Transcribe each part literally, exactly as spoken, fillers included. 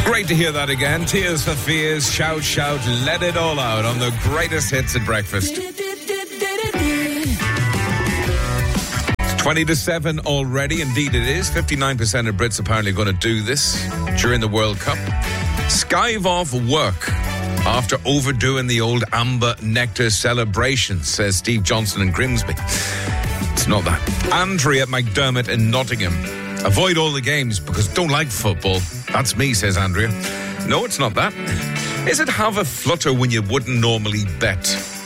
Great to hear that again. Tears for Fears, shout, shout, let it all out on the greatest hits at breakfast. It's twenty to seven already. Indeed it is. fifty-nine percent of Brits apparently going to do this during the World Cup. Skive off work after overdoing the old Amber Nectar celebration, says Steve Johnson in Grimsby. It's not that. Andrea McDermott in Nottingham. Avoid all the games because don't like football. That's me, says Andrea. No, it's not that. Is it have a flutter when you wouldn't normally bet?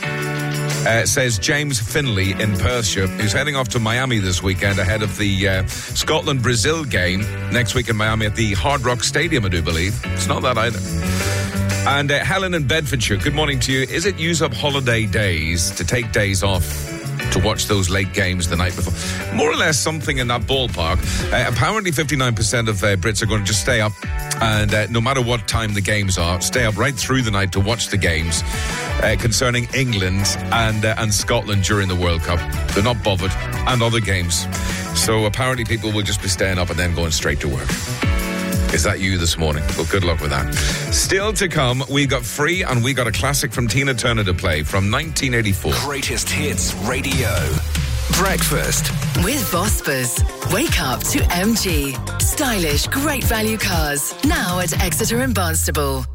Uh, says James Finley in Perthshire, who's heading off to Miami this weekend ahead of the uh, Scotland-Brazil game next week in Miami at the Hard Rock Stadium, I do believe. It's not that either. And uh, Helen in Bedfordshire, good morning to you. Is it use up holiday days to take days off to watch those late games the night before? More or less something in that ballpark. Uh, apparently fifty-nine percent of uh, Brits are going to just stay up and uh, no matter what time the games are, stay up right through the night to watch the games uh, concerning England and uh, and Scotland during the World Cup. They're not bothered. And other games. So apparently people will just be staying up and then going straight to work. Is that you this morning? Well, good luck with that. Still to come, we got Free and we got a classic from Tina Turner to play from nineteen eighty-four. Greatest Hits Radio. Breakfast. With Vospas. Wake up to M G. Stylish, great value cars. Now at Exeter and Barnstable.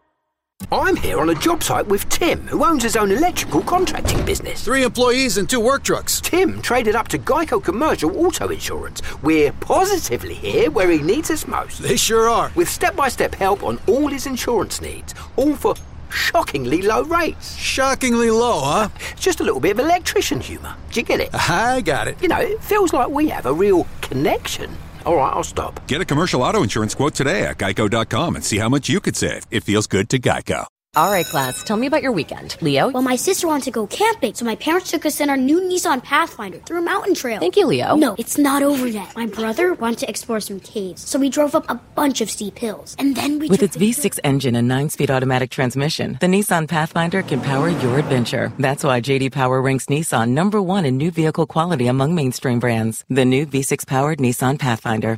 I'm here on a job site with Tim, who owns his own electrical contracting business. Three employees and two work trucks. Tim traded up to Geico Commercial Auto Insurance. We're positively here where he needs us most. They sure are. With step-by-step help on all his insurance needs, all for shockingly low rates. Shockingly low, huh? Just a little bit of electrician humour. Do you get it? I got it. You know, it feels like we have a real connection. All right, I'll stop. Get a commercial auto insurance quote today at geico dot com and see how much you could save. It feels good to Geico. All right, class, tell me about your weekend. Leo? Well, my sister wanted to go camping, so my parents took us in our new Nissan Pathfinder through a mountain trail. Thank you, Leo. No, it's not over yet. My brother wanted to explore some caves, so we drove up a bunch of steep hills. And then we... With its V six engine and nine-speed automatic transmission, the Nissan Pathfinder can power your adventure. That's why J D Power ranks Nissan number one in new vehicle quality among mainstream brands. The new V six-powered Nissan Pathfinder.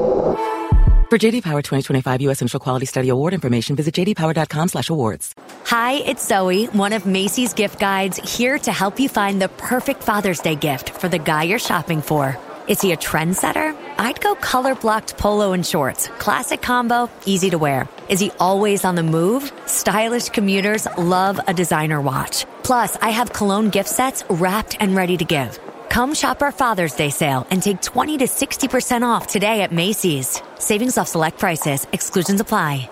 For J D Power twenty twenty-five U S Central Quality Study Award information, visit j d power dot com slash awards. Hi, it's Zoe, one of Macy's gift guides, here to help you find the perfect Father's Day gift for the guy you're shopping for. Is he a trendsetter? I'd go color-blocked polo and shorts. Classic combo, easy to wear. Is he always on the move? Stylish commuters love a designer watch. Plus, I have cologne gift sets wrapped and ready to give. Come shop our Father's Day sale and take twenty to sixty percent off today at Macy's. Savings off select prices. Exclusions apply.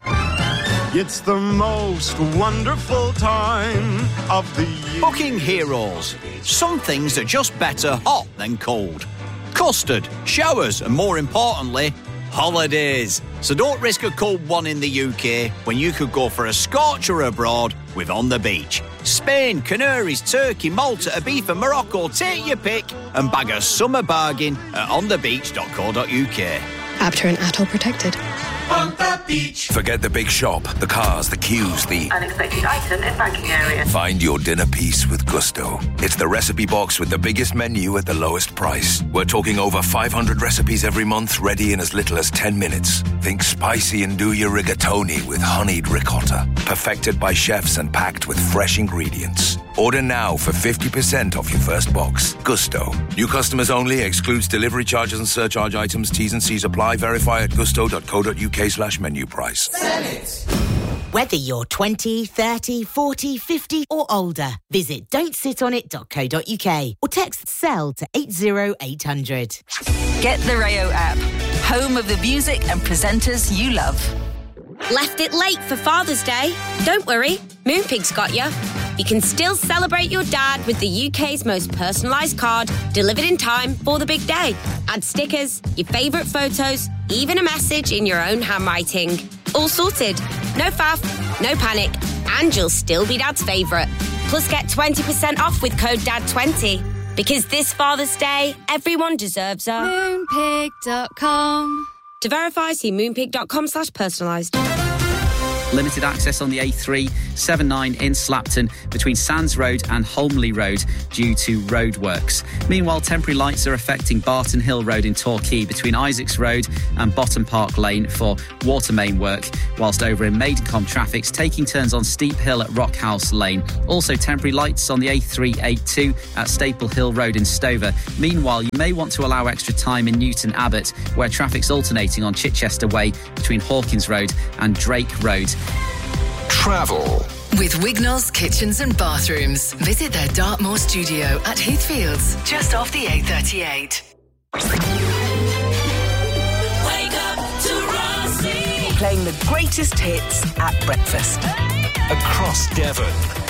It's the most wonderful time of the year. Booking Heroes. Some things are just better hot than cold. Custard, showers, and more importantly, holidays. So don't risk a cold one in the U K when you could go for a scorcher abroad with On the Beach. Spain, Canaries, Turkey, Malta, Ibiza, Morocco, take your pick and bag a summer bargain at on the beach dot co dot u k. After an atoll protected. On the beach. Forget the big shop, the cars, the queues, the unexpected item in banking area. Find your dinner piece with Gusto. It's the recipe box with the biggest menu at the lowest price. We're talking over five hundred recipes every month, ready in as little as ten minutes. Think spicy and do your rigatoni with honeyed ricotta. Perfected by chefs and packed with fresh ingredients. Order now for fifty percent off your first box. Gusto. New customers only. Excludes delivery charges and surcharge items. T's and C's apply. Verify at gusto dot co dot u k slash menu price. Whether you're twenty, thirty, forty, fifty or older, visit don't sit on it dot co dot u k or text SELL to eight zero eight hundred. Get the Rayo app. Home of the music and presenters you love. Left it late for Father's Day? Don't worry, Moonpig's got you. You can still celebrate your dad with the U K's most personalised card, delivered in time for the big day. Add stickers, your favourite photos, even a message in your own handwriting. All sorted. No faff, no panic, and you'll still be Dad's favourite. Plus get twenty percent off with code D A D twenty. Because this Father's Day, everyone deserves a... Moonpig dot com. To verify, see moonpig dot com slash personalised. Limited access on the A three seventy-nine in Slapton between Sands Road and Holmley Road due to roadworks. Meanwhile, temporary lights are affecting Barton Hill Road in Torquay between Isaacs Road and Bottom Park Lane for water main work, whilst over in Maidencombe traffic's taking turns on Steep Hill at Rockhouse Lane. Also temporary lights on the A three eighty-two at Staple Hill Road in Stover. Meanwhile, you may want to allow extra time in Newton Abbot, where traffic's alternating on Chichester Way between Hawkins Road and Drake Road. Travel. With Wignall's Kitchens and Bathrooms. Visit their Dartmoor studio at Heathfields, just off the A thirty-eight. Wake up to Rossi. Playing the greatest hits at breakfast. Across Devon.